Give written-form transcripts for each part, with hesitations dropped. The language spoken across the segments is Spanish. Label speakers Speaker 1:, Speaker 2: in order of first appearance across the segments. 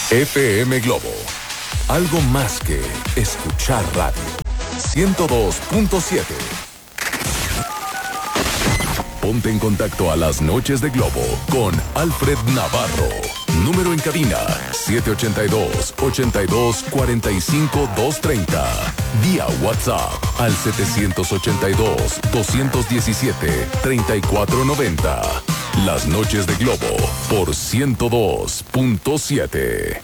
Speaker 1: FM Globo. Algo más que escuchar radio. 102.7. Ponte en contacto a las noches de Globo con Alfred Navarro. Número en cabina 782-82-45-230. Vía WhatsApp al 782-217-3490. Las noches de Globo por 102.7.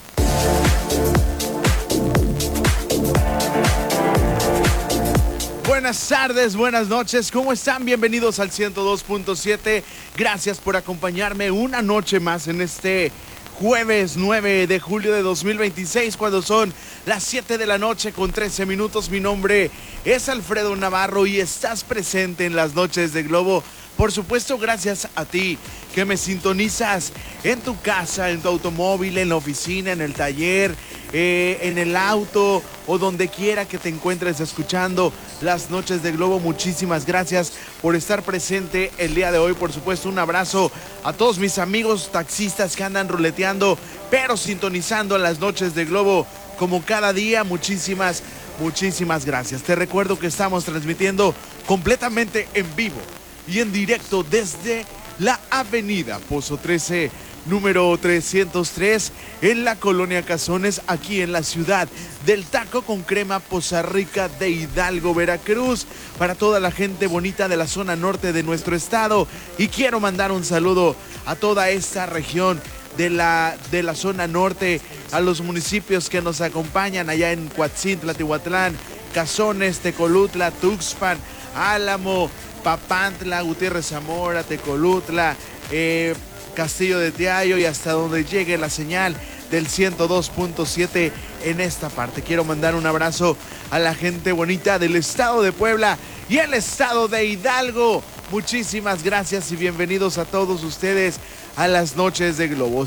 Speaker 2: Buenas tardes, buenas noches, ¿cómo están? Bienvenidos al 102.7. Gracias por acompañarme una noche más en este jueves 9 de julio de 2026, cuando son las 7 de la noche con 13 minutos. Mi nombre es Alfredo Navarro y estás presente en las noches de Globo. Por supuesto, gracias a ti que me sintonizas en tu casa, en tu automóvil, en la oficina, en el taller, en el auto o donde quiera que te encuentres escuchando las noches de Globo. Muchísimas gracias por estar presente el día de hoy. Por supuesto, un abrazo a todos mis amigos taxistas que andan ruleteando, pero sintonizando las noches de Globo como cada día. Muchísimas gracias. Te recuerdo que estamos transmitiendo completamente en vivo y en directo desde la avenida Pozo 13, número 303, en la colonia Cazones, aquí en la ciudad del Taco con Crema, Poza Rica de Hidalgo, Veracruz, para toda la gente bonita de la zona norte de nuestro estado. Y quiero mandar un saludo a toda esta región de la zona norte, a los municipios que nos acompañan allá en Coatzintla, Tihuatlán, Cazones, Tecolutla, Tuxpan, Álamo, Papantla, Gutiérrez Zamora, Tecolutla, Castillo de Tiayo y hasta donde llegue la señal del 102.7 en esta parte. Quiero mandar un abrazo a la gente bonita del estado de Puebla y el estado de Hidalgo. Muchísimas gracias y bienvenidos a todos ustedes a las noches de Globo.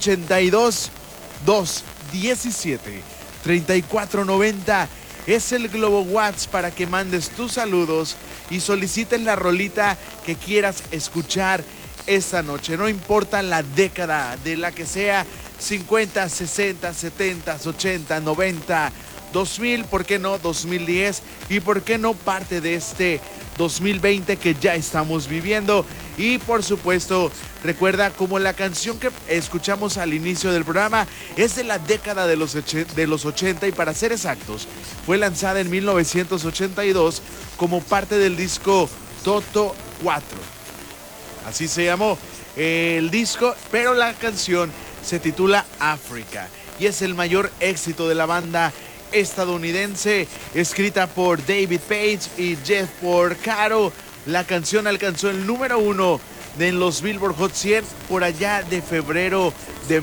Speaker 2: 782-217-3490 es el Globo WhatsApp para que mandes tus saludos y solicites la rolita que quieras escuchar esta noche. No importa la década de la que sea, 50, 60, 70, 80, 90, 2000, ¿por qué no 2010? Y ¿por qué no parte de este 2020 que ya estamos viviendo? Y por supuesto, recuerda como la canción que escuchamos al inicio del programa es de la década de los 80 y para ser exactos, fue lanzada en 1982 como parte del disco Toto 4. Así se llamó el disco, pero la canción se titula África y es el mayor éxito de la banda estadounidense, escrita por David Page y Jeff Porcaro. La canción alcanzó el número 1 en los Billboard Hot 100 por allá de febrero de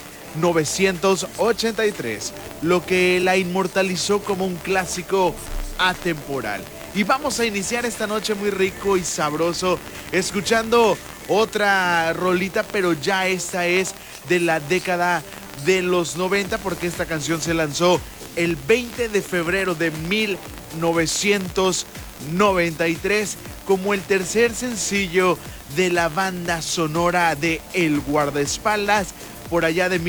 Speaker 2: 1983, lo que la inmortalizó como un clásico atemporal. Y vamos a iniciar esta noche muy rico y sabroso escuchando otra rolita, pero ya esta es de la década de los 90, porque esta canción se lanzó el 20 de febrero de 1993 como el tercer sencillo de la banda sonora de El Guardaespaldas por allá de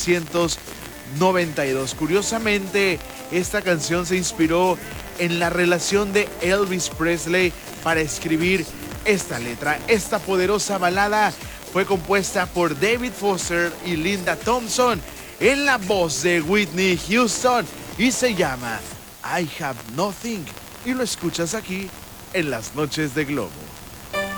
Speaker 2: 1992. Curiosamente, esta canción se inspiró en la relación de Elvis Presley para escribir esta letra. Esta poderosa balada fue compuesta por David Foster y Linda Thompson en la voz de Whitney Houston y se llama I Have Nothing, y lo escuchas aquí en las noches de Globo.